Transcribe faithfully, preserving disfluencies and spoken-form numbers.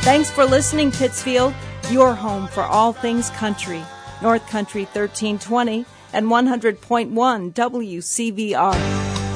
Thanks for listening, Pittsfield, your home for all things country. North Country thirteen twenty and one hundred point one W C V R.